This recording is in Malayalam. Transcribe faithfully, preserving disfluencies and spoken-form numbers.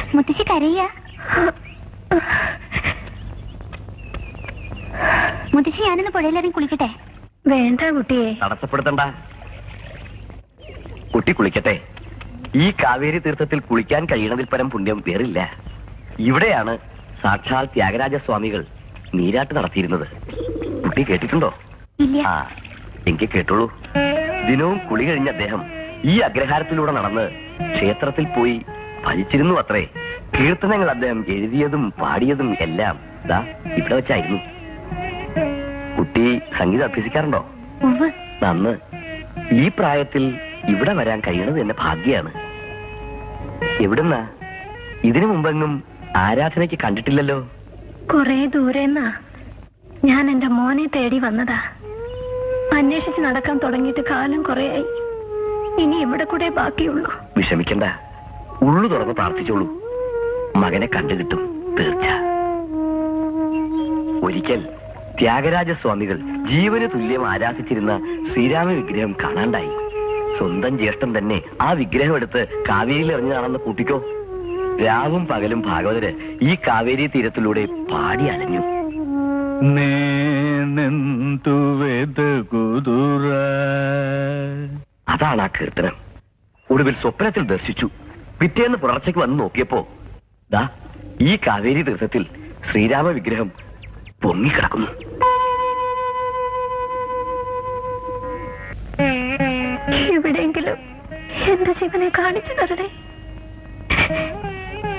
മുത്തശ്ശി കരയ്യ. മുത്തശ്ശി ഞാനിന്ന് പുഴയിലിറങ്ങി കുളിക്കട്ടെ? വേണ്ട കുട്ടിയെ. തടസ്സപ്പെടുത്തണ്ട, കുട്ടി കുളിക്കട്ടെ. ഈ കാവേരി തീർത്ഥത്തിൽ കുളിക്കാൻ കഴിയണതിൽ പരം പുണ്യം വേറില്ല. ഇവിടെയാണ് സാക്ഷാൽ ത്യാഗരാജസ്വാമികൾ നീരാട്ട് നടത്തിയിരുന്നത്. കുട്ടി കേട്ടിട്ടുണ്ടോ? ഇല്ല. ആ, എനിക്ക് കേട്ടോളൂ. ദിനവും കുളി കഴിഞ്ഞ അദ്ദേഹം ഈ അഗ്രഹാരത്തിലൂടെ നടന്ന് ക്ഷേത്രത്തിൽ പോയി ഭജിച്ചിരുന്നു അത്രേ. കീർത്തനങ്ങൾ അദ്ദേഹം എഴുതിയതും പാടിയതും എല്ലാം ദാ ഇവിടെ വെച്ചായിരുന്നു. കുട്ടി സംഗീതം അഭ്യസിക്കാറുണ്ടോ? നന്ന്. ഈ പ്രായത്തിൽ ഇവിടെ വരാൻ കഴിയണത് എന്നെ ഭാഗ്യാണ്. എവിടുന്നാ? ഇതിനു മുമ്പെങ്ങും ആരാധനയ്ക്ക് കണ്ടിട്ടില്ലല്ലോ. കൊറേ ദൂരെന്നാ. ഞാൻ എന്റെ മോനെ തേടി വന്നതാ. അന്വേഷിച്ച് നടക്കാൻ തുടങ്ങിയിട്ട് കാലം കുറേയായി. ഇനി ഇവിടെ കൂടെ ബാക്കിയുള്ളൂ. വിഷമിക്കണ്ട, ഉള്ളു തുറന്ന് പ്രാർത്ഥിച്ചോളൂ. മകനെ കണ്ടു കിട്ടും തീർച്ച. ഒരിക്കൽ ത്യാഗരാജസ്വാമികൾ ജീവന് തുല്യം ആരാധിച്ചിരുന്ന ശ്രീരാമ വിഗ്രഹം കാണാണ്ടായി. സ്വന്തം ജ്യേഷ്ഠൻ തന്നെ ആ വിഗ്രഹം എടുത്ത് കാവേരിയിൽ എറിഞ്ഞതാണെന്ന് കൂട്ടിക്കോ. രാവും പകലും ഭാഗവതര് ഈ കാവേരി തീരത്തിലൂടെ പാടി അലഞ്ഞു. അതാണ് ആ കീർത്തനം. ഒടുവിൽ സ്വപ്നത്തിൽ ദർശിച്ചു. പിറ്റേന്ന് പുലർച്ചയ്ക്ക് വന്ന് നോക്കിയപ്പോ ദാ ഈ കാവേരി തീർത്ഥത്തിൽ ശ്രീരാമ വിഗ്രഹം പൊങ്ങിക്കിടക്കുന്നു. എവിടെയെങ്കിലും എന്റെ ജീവനെ കാണിച്ചു തരണേ.